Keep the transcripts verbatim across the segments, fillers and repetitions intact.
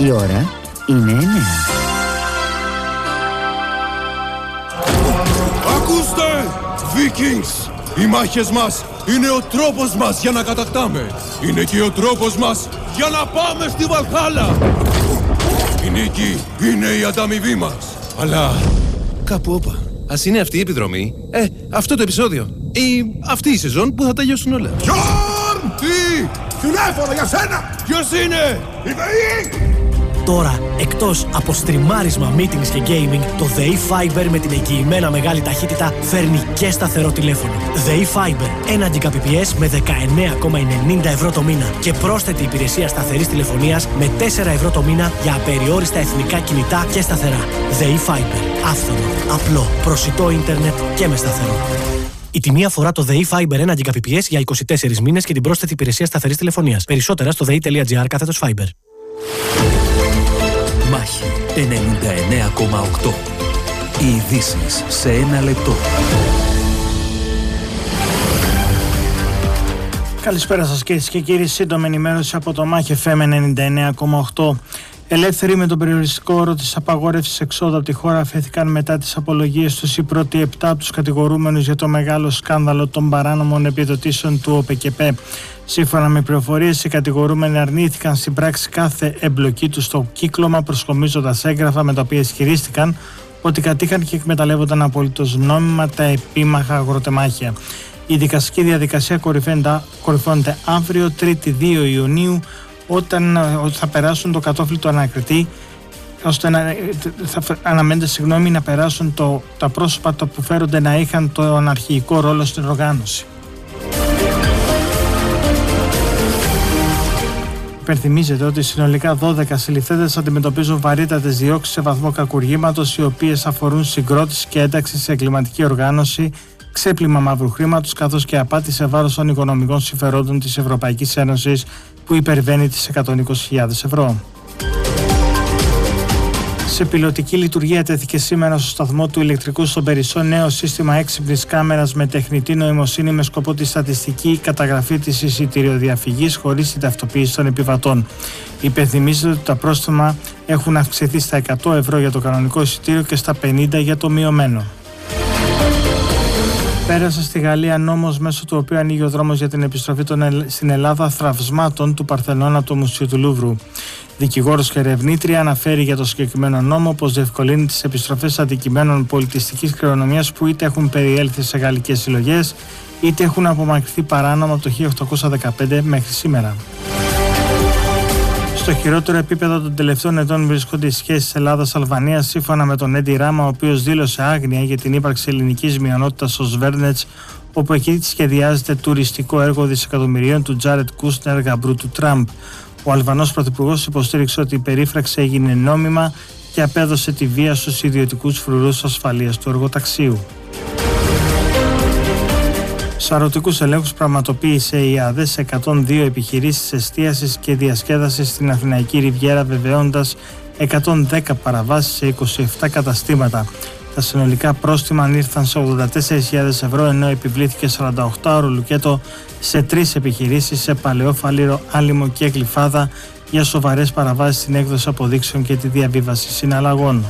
Η ώρα είναι εννέα. Ακούστε, Vikings! Οι μάχες μας είναι ο τρόπος μας για να κατακτάμε. Είναι και ο τρόπος μας για να πάμε στη Βαλχάλα. Η νίκη είναι η ανταμοιβή μας. Αλλά κάπου όπα. Ας είναι αυτή η επιδρομή, ε, αυτό το επεισόδιο ή αυτή η σεζόν που θα τελειώσουν όλα. Γιόρν! Τι! Τηλέφωνο για σένα! Ποιος είναι? Η ΔΕΗ! Τώρα, εκτός από στριμάρισμα, meetings και gaming, το ΔΕΗ Fiber με την εγγυημένα μεγάλη ταχύτητα φέρνει και σταθερό τηλέφωνο. ΔΕΗ Fiber, ένα Gbps με δεκαεννέα κόμμα ενενήντα ευρώ το μήνα και πρόσθετη υπηρεσία σταθερής τηλεφωνίας με τέσσερα ευρώ το μήνα για απεριόριστα εθνικά κινητά και σταθερά. ΔΕΗ Fiber, άφθονο, απλό, προσιτό ίντερνετ και με σταθερό. Η τιμή αφορά το ΔΕΗ Fiber ένα Gbps για είκοσι τέσσερις μήνες και την πρόσθετη υπηρεσία σταθερής τηλεφωνίας. Περισσότερα στο δei.gr κάθετος Fiber. Μάχη ενενήντα εννέα κόμμα οκτώ. Οι ειδήσεις σε ένα λεπτό. Καλησπέρα σας κυρίες και κύριοι. Σύντομη ενημέρωση από το Μάχη εφ εμ ενενήντα εννέα κόμμα οκτώ. Ελεύθεροι με τον περιοριστικό όρο της απαγόρευσης εξόδου από τη χώρα αφέθηκαν μετά τις απολογίες τους οι πρώτοι επτά από τους κατηγορούμενους για το μεγάλο σκάνδαλο των παράνομων επιδοτήσεων του ΟΠΕΚΕΠΕ. Σύμφωνα με πληροφορίες, οι κατηγορούμενοι αρνήθηκαν στην πράξη κάθε εμπλοκή τους στο κύκλωμα, προσκομίζοντας έγγραφα με τα οποία ισχυρίστηκαν ότι κατήχαν και εκμεταλλεύονταν απολύτως νόμιμα τα επίμαχα αγροτεμάχια. Η δικαστική διαδικασία κορυφώνεται αύριο, Τρίτη δύο Ιουνίου, όταν θα περάσουν το κατόφλι του ανακριτή, ώστε να, θα αναμένεται συγγνώμη, να περάσουν το, τα πρόσωπα που φέρονται να είχαν τον αρχηγικό ρόλο στην οργάνωση. Υπενθυμίζεται ότι συνολικά δώδεκα συλληφθέντες αντιμετωπίζουν βαρύτατες διώξεις σε βαθμό κακουργήματος, οι οποίες αφορούν συγκρότηση και ένταξη σε εγκληματική οργάνωση, ξέπλυμα μαύρου χρήματος, καθώς και απάτη σε βάρος των οικονομικών συμφερόντων της Ευρωπαϊκής Ένωσης, που υπερβαίνει τις εκατόν είκοσι χιλιάδες ευρώ. Σε πιλωτική λειτουργία τέθηκε σήμερα στο σταθμό του ηλεκτρικού στον Περισσό νέο σύστημα έξυπνης κάμερας με τεχνητή νοημοσύνη με σκοπό τη στατιστική καταγραφή της εισιτηριοδιαφυγής χωρίς την ταυτοποίηση των επιβατών. Υπενθυμίζεται ότι τα πρόστιμα έχουν αυξηθεί στα εκατό ευρώ για το κανονικό εισιτήριο και στα πενήντα για το μειωμένο. Πέρασε στη Γαλλία νόμος μέσω του οποίου ανοίγει ο δρόμος για την επιστροφή των, στην Ελλάδα θραυσμάτων του Παρθενώνα από το Μουσείο του Λούβρου. Δικηγόρος και ερευνήτρια αναφέρει για το συγκεκριμένο νόμο πως διευκολύνει τις επιστροφές αντικειμένων πολιτιστικής κληρονομιάς που είτε έχουν περιέλθει σε γαλλικές συλλογές είτε έχουν απομακρυνθεί παράνομα από το χίλια οκτακόσια δεκαπέντε μέχρι σήμερα. Στο χειρότερο επίπεδο των τελευταίων ετών βρίσκονται οι σχέσεις Ελλάδας-Αλβανίας, σύμφωνα με τον Έντι Ράμα, ο οποίος δήλωσε άγνοια για την ύπαρξη ελληνικής μειονότητας στο Σβέρνετς, όπου εκεί σχεδιάζεται τουριστικό έργο δισεκατομμυρίων του Τζάρετ Κούσνερ, γαμπρού του Τραμπ. Ο Αλβανός πρωθυπουργός υποστήριξε ότι η περίφραξη έγινε νόμιμα και απέδωσε τη βία στους ιδιωτικούς φρουρούς ασφαλείας του εργοταξίου. Σαρωτικούς ελέγχους πραγματοποίησε η ΑΔΕ σε εκατόν δύο επιχειρήσεις εστίασης και διασκέδασης στην Αθηναϊκή Ριβιέρα, βεβαιώντας εκατόν δέκα παραβάσεις σε είκοσι επτά καταστήματα. Τα συνολικά πρόστιμα ανήρθαν σε ογδόντα τέσσερις χιλιάδες ευρώ, ενώ επιβλήθηκε σαράντα οκτώ ώρο λουκέτο σε τρεις επιχειρήσεις σε Παλαιόφαλιρο, Άλυμο και Γλυφάδα για σοβαρές παραβάσεις στην έκδοση αποδείξεων και τη διαβίβαση συναλλαγών.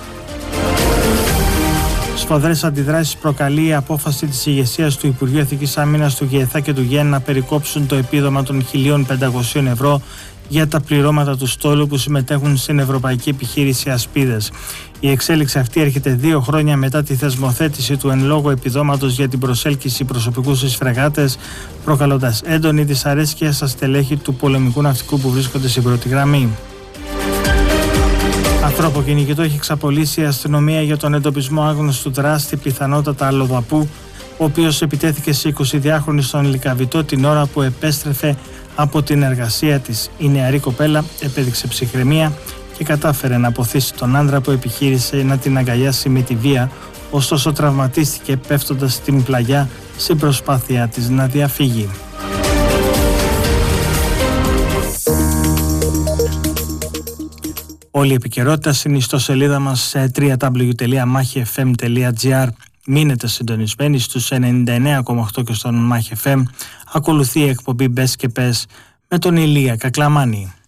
Σφοδρές αντιδράσεις προκαλεί η απόφαση της ηγεσίας του Υπουργείου Εθνικής Άμυνας του ΓΕΘΑ και του ΓΕΝ να περικόψουν το επίδομα των χίλια πεντακόσια ευρώ για τα πληρώματα του στόλου που συμμετέχουν στην Ευρωπαϊκή Επιχείρηση Ασπίδες. Η εξέλιξη αυτή έρχεται δύο χρόνια μετά τη θεσμοθέτηση του εν λόγω επιδόματος για την προσέλκυση προσωπικού στις φρεγάτες, προκαλώντας έντονη δυσαρέσκεια στα στελέχη του πολεμικού ναυτικού που βρίσκονται στην πρώτη γραμμή. Ανθρωποκυνηγητό έχει εξαπολύσει η αστυνομία για τον εντοπισμό άγνωστου δράστη, πιθανότατα αλλοδαπού, ο οποίος επιτέθηκε σε εικοσιδυάχρονη στον Λυκαβητό την ώρα που επέστρεφε από την εργασία της. Η νεαρή κοπέλα επέδειξε ψυχραιμία και κατάφερε να αποθήσει τον άντρα που επιχείρησε να την αγκαλιάσει με τη βία, ωστόσο τραυματίστηκε πέφτοντας στην πλαγιά στην προσπάθειά της να διαφύγει. Όλη η επικαιρότητα στην ιστοσελίδα μας σε double-u double-u double-u τελεία μάχη εφ εμ τελεία τζι άρ. Μείνετε συντονισμένοι στους ενενήντα εννέα κόμμα οκτώ και στον Μάχη εφ εμ. Ακολουθεί η εκπομπή Μπες και Πες με τον Ηλία Κακλαμάνη.